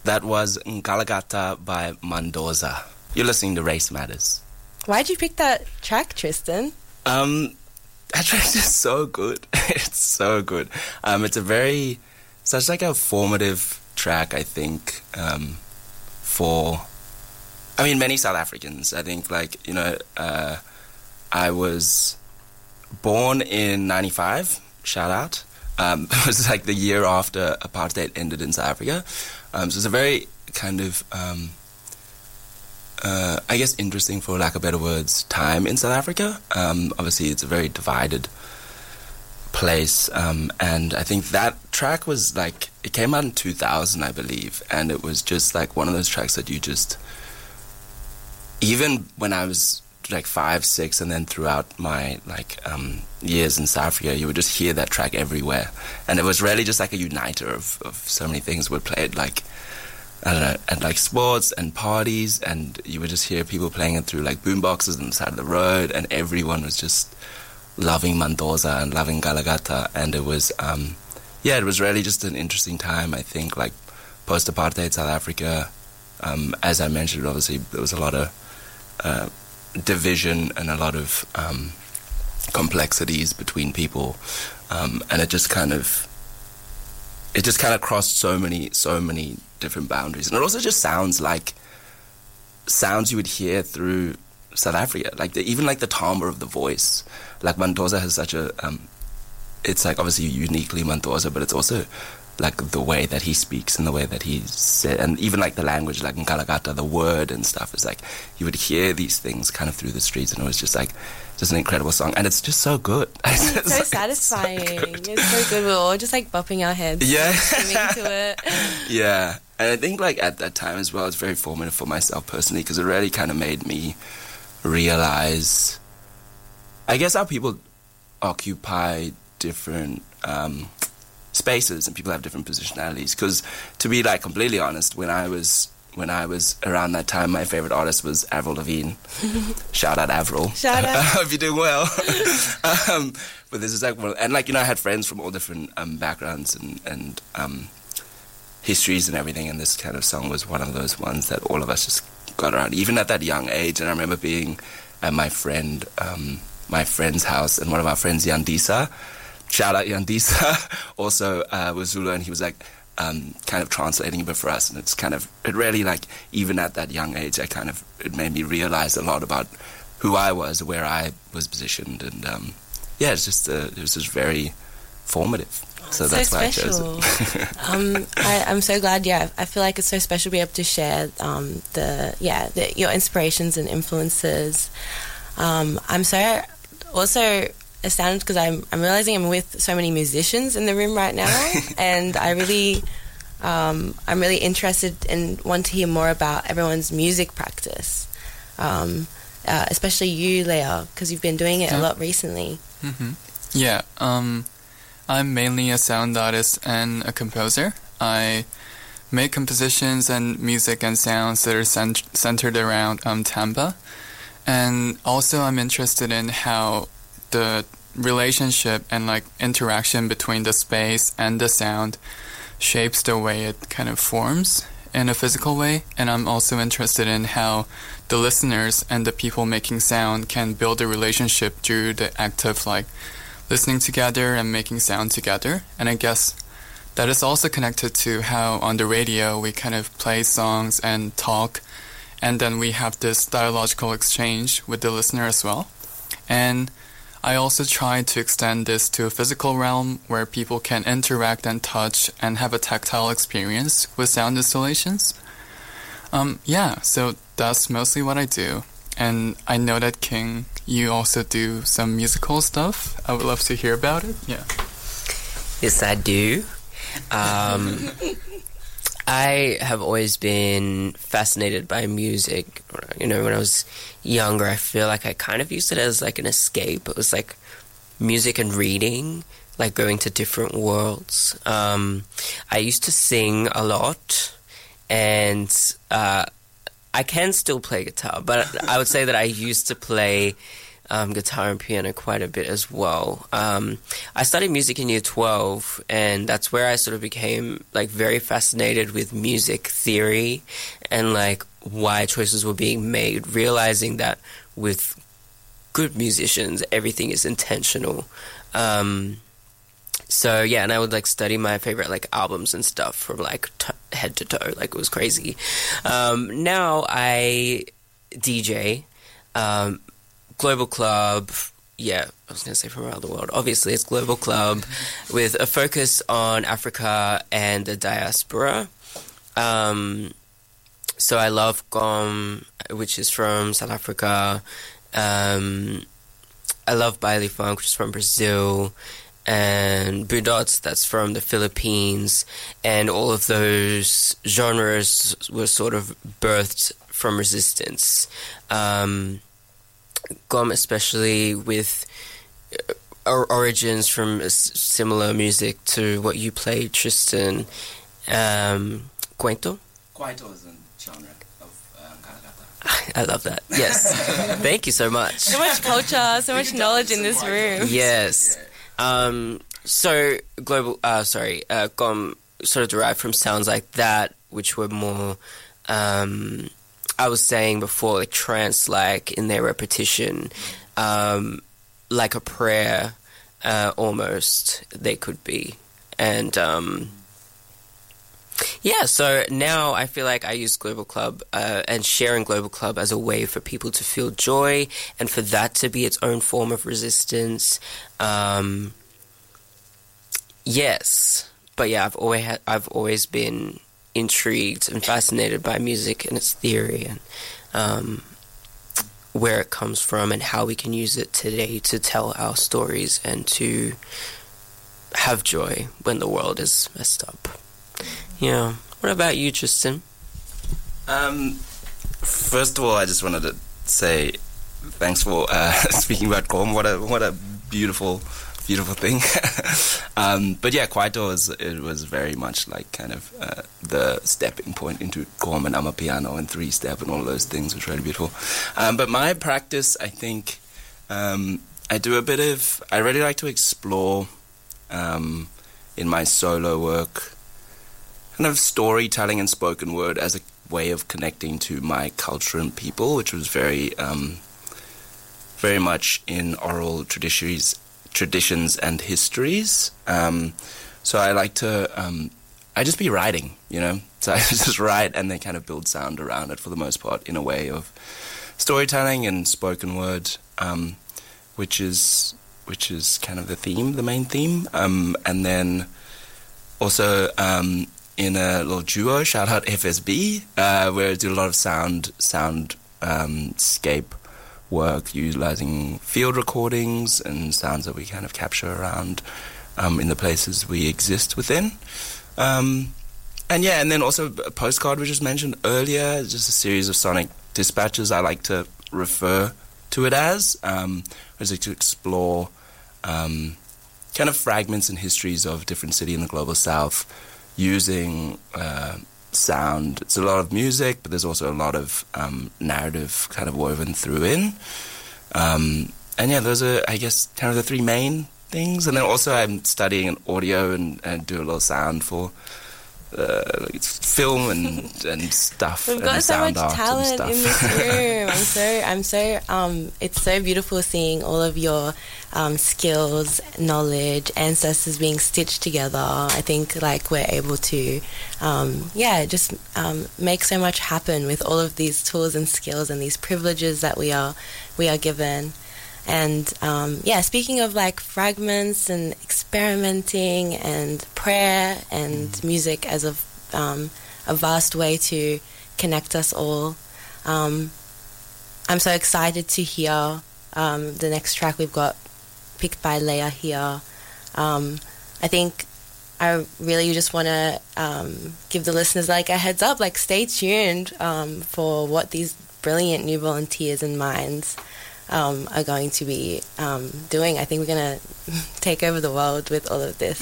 That was Ngalagata by Mendoza. You're listening to Race Matters. Why'd you pick that track, Tristan? That track is just so good. It's so good. It's such like a formative track, I think, for, many South Africans. I think, I was born in 95, shout out. It was like the year after apartheid ended in South Africa. So it's a very kind of, interesting, for lack of better words, time in South Africa. Obviously, it's a very divided place. And I think that track was it came out in 2000, I believe. And it was just one of those tracks that you just, even when I was 5, 6, and then throughout my years in South Africa, you would just hear that track everywhere, and it was really just a uniter of so many things. We played at sports and parties, and you would just hear people playing it through boom boxes on the side of the road, and everyone was just loving Mendoza and loving Ngalagata, and it was it was really just an interesting time. I think post-apartheid South Africa, as I mentioned, obviously there was a lot of division and a lot of complexities between people, and it just kind of crossed so many different boundaries, and it also just sounds like sounds you would hear through South Africa, even the timbre of the voice. Mendoza has such a it's obviously uniquely Mendoza, but it's also the way that he speaks and the way that he said, and even the language, Ngalagata, the word and stuff, is you would hear these things kind of through the streets, and it was just an incredible song, and it's just so good. It's so satisfying. It's so good. We're all just bopping our heads, singing to it. Yeah, and I think at that time as well, it's very formative for myself personally, because it really kind of made me realize, I guess, how people occupy different spaces, and people have different positionalities. Because to be completely honest, when I was around that time, my favorite artist was Avril Lavigne. Shout out Avril. Shout out. I hope you're doing well. But this is and I had friends from all different backgrounds and histories and everything, and this kind of song was one of those ones that all of us just got around, even at that young age. And I remember being at my friend's house, and one of our friends, Yandisa, shout out Yandisa, also was Zulu, and he was kind of translating a bit for us, and it really even at that young age, it made me realize a lot about who I was, where I was positioned, and it was just very formative. So that's why special. I chose it. I'm so glad. Yeah, I feel it's so special to be able to share your inspirations and influences. I'm so also astounded because I'm realizing I'm with so many musicians in the room right now, and I'm really interested and want to hear more about everyone's music practice, especially you, Leo, because you've been doing it a lot recently. Mm-hmm. Yeah, I'm mainly a sound artist and a composer. I make compositions and music and sounds that are centered around Tamba, and also I'm interested in how the relationship and interaction between the space and the sound shapes the way it kind of forms in a physical way. And I'm also interested in how the listeners and the people making sound can build a relationship through the act of listening together and making sound together. And I guess that is also connected to how on the radio we kind of play songs and talk, and then we have this dialogical exchange with the listener as well. And I also try to extend this to a physical realm where people can interact and touch and have a tactile experience with sound installations. So that's mostly what I do. And I know that, King, you also do some musical stuff. I would love to hear about it. Yeah. Yes, I do. I have always been fascinated by music. When I was younger, I feel I kind of used it as an escape. It was music and reading, going to different worlds. I used to sing a lot, and I can still play guitar, but I would say that I used to play guitar and piano quite a bit as well. I studied music in year 12, and that's where I sort of became like very fascinated with music theory and like why choices were being made, realizing that with good musicians, everything is intentional. So yeah, and I would like study my favorite like albums and stuff from like head to toe, like it was crazy. Now I DJ, Global Club. Yeah, I was gonna say from around the world. Obviously, it's Global Club with a focus on Africa and the diaspora. So I love GOM, which is from South Africa. I love Baile Funk, which is from Brazil, and Budots, that's from the Philippines, and all of those genres were sort of birthed from resistance. GOM, especially with origins from similar music to what you played, Tristan. Cuento? Kwaito is a genre of Kalakata. I love that. Yes. Thank you so much. So much culture, so much knowledge in this room. Yes. So GOM sort of derived from sounds like that, which were more, I was saying before, like trance-like in their repetition, like a prayer, almost, they could be. And, yeah, so now I feel like I use Global Club and sharing Global Club as a way for people to feel joy and for that to be its own form of resistance. Yes, but yeah, I've always been intrigued and fascinated by music and its theory and where it comes from and how we can use it today to tell our stories and to have joy when the world is messed up. Yeah. What about you, Tristan? First of all, I just wanted to say thanks for speaking about GOM. What a beautiful thing. But yeah, Kwaito was very much like kind of the stepping point into GOM and Amapiano and 3-step and all those things, which were really beautiful. But my practice, I think, I really like to explore in my solo work kind of storytelling and spoken word as a way of connecting to my culture and people, which was very much in oral traditions and histories. So I like to, I just be writing, you know? So I just write and then kind of build sound around it for the most part in a way of storytelling and spoken word, which is kind of the main theme. And then also in a little duo, shout out FSB, where I do a lot of soundscape work, utilizing field recordings and sounds that we kind of capture around in the places we exist within. And then also a postcard, which was mentioned earlier, just a series of sonic dispatches I like to refer to it as, to explore kind of fragments and histories of different cities in the global south using sound. It's a lot of music, but there's also a lot of narrative kind of woven through in. And yeah, those are, I guess, kind of the three main things. And then also I'm studying an audio and do a little sound for like film and stuff. We've got so much talent in this room. I'm so it's so beautiful seeing all of your skills, knowledge, ancestors being stitched together. I think like we're able to just make so much happen with all of these tools and skills and these privileges that we are given. And speaking of like fragments and experimenting and prayer and music as a vast way to connect us all, I'm so excited to hear the next track we've got picked by Leah here. I think I really just want to give the listeners like a heads up, like stay tuned for what these brilliant new volunteers and minds are going to be doing. I think we're going to take over the world with all of this.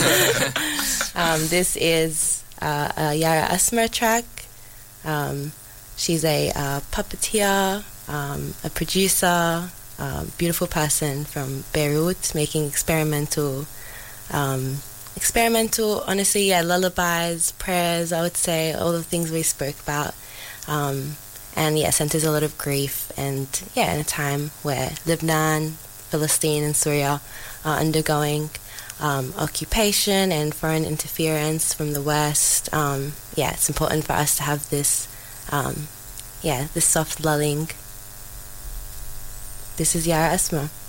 This is a Yara Asmer track. She's a puppeteer, a producer, beautiful person from Beirut, making experimental, honestly, yeah, lullabies, prayers, I would say, all the things we spoke about. And yeah, centers a lot of grief. And yeah, in a time where Lebanon, Palestine, and Syria are undergoing occupation and foreign interference from the West, yeah, it's important for us to have this, this soft lulling. This is Yara Asma.